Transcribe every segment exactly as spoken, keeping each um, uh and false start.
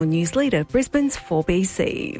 News leader, Brisbane's four B C.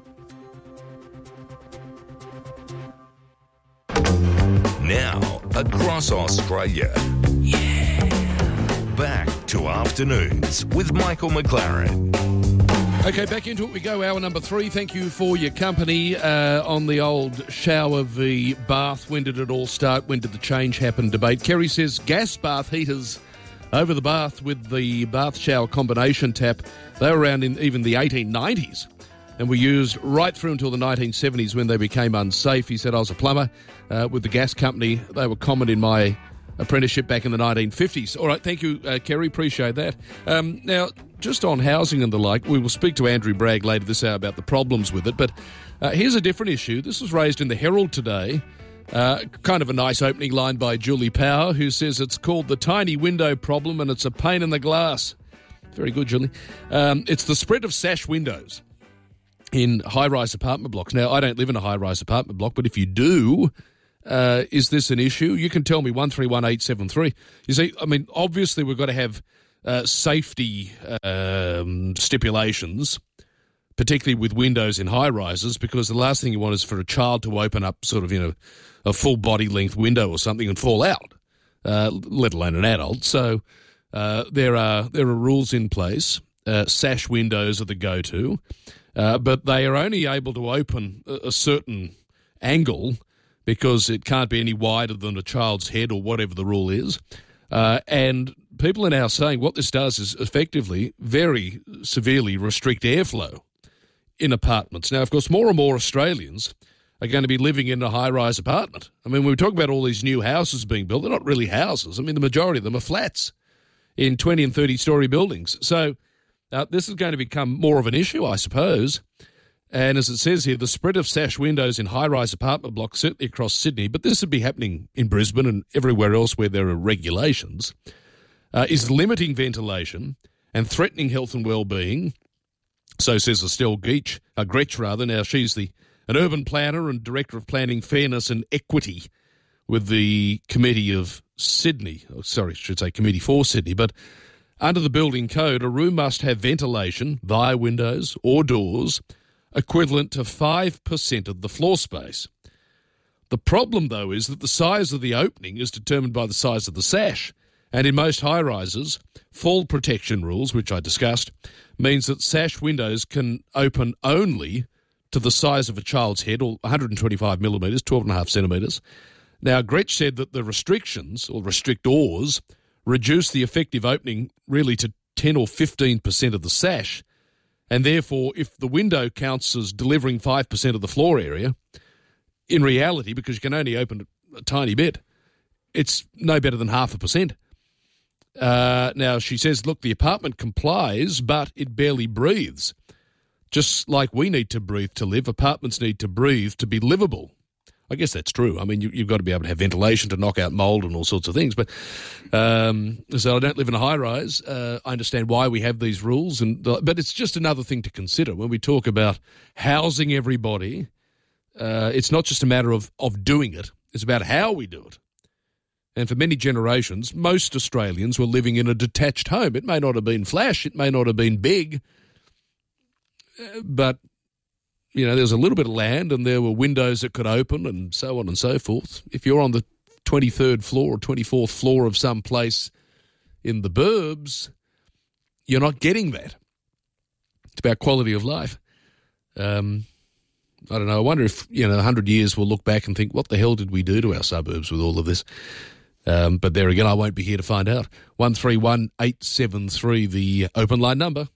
Now, across Australia. Yeah. Back to Afternoons with Michael McLaren. Okay, back into it we go. Hour number three. Thank you for your company uh, on the old shower v bath. When did it all start? When did the change happen debate? Kerry says gas bath heaters over the bath with the bath shower combination tap. They were around in even the eighteen nineties and were used right through until the nineteen seventies when they became unsafe. He said, I was a plumber uh, with the gas company. They were common in my apprenticeship back in the nineteen fifties. All right, thank you, uh, Kerry. Appreciate that. Um, now, just on housing and the like, we will speak to Andrew Bragg later this hour about the problems with it. But uh, here's a different issue. This was raised in the Herald today. Uh, kind of a nice opening line by Julie Power, who says it's called the tiny window problem and it's a pain in the glass. Very good, Julie. Um, it's the spread of sash windows in high-rise apartment blocks. Now, I don't live in a high-rise apartment block, but if you do, uh, is this an issue? You can tell me one three one eight seven three. You see, I mean, obviously we've got to have uh, safety um, stipulations, particularly with windows in high-rises, because the last thing you want is for a child to open up sort of, you know, a full body-length window or something and fall out, uh, let alone an adult. So uh, there are there are rules in place. Uh, sash windows are the go-to, uh, but they are only able to open a, a certain angle because it can't be any wider than a child's head or whatever the rule is. Uh, and people are now saying what this does is effectively very severely restrict airflow in apartments. Now, of course, more and more Australians are going to be living in a high-rise apartment. I mean, when we talk about all these new houses being built, they're not really houses. I mean, the majority of them are flats in twenty and thirty-storey buildings. So uh, this is going to become more of an issue, I suppose. And as it says here, the spread of sash windows in high-rise apartment blocks, certainly across Sydney, but this would be happening in Brisbane and everywhere else where there are regulations, uh, is limiting ventilation and threatening health and well-being. So says Estelle Geach, uh, Gretsch rather. Now, she's the an urban planner and Director of Planning, Fairness and Equity with the Committee of Sydney. Oh, sorry, I should say Committee for Sydney. But under the building code, a room must have ventilation via windows or doors equivalent to five percent of the floor space. The problem, though, is that the size of the opening is determined by the size of the sash. And in most high-rises, fall protection rules, which I discussed, means that sash windows can open only to the size of a child's head, or one hundred twenty-five millimetres, twelve and a half centimetres. Now, Gretsch said that the restrictions, or restrictors, reduce the effective opening really to ten or fifteen percent of the sash, and therefore, if the window counts as delivering five percent of the floor area, in reality, because you can only open a tiny bit, it's no better than half a percent. Uh, now, she says, look, the apartment complies, but it barely breathes. Just like we need to breathe to live, apartments need to breathe to be livable. I guess that's true. I mean, you, you've got to be able to have ventilation to knock out mould and all sorts of things. But um, so I don't live in a high-rise. Uh, I understand why we have these rules, and but it's just another thing to consider when we talk about housing everybody. Uh, it's not just a matter of, of doing it. It's about how we do it. And for many generations, most Australians were living in a detached home. It may not have been flash, it may not have been big, uh, but, you know, there was a little bit of land and there were windows that could open and so on and so forth. If you're on the twenty-third floor or twenty-fourth floor of some place in the burbs, you're not getting that. It's about quality of life. Um, I don't know. I wonder if, you know, in one hundred years we'll look back and think, what the hell did we do to our suburbs with all of this? Um, but there again, I won't be here to find out. one three one eight seven three, the open line number.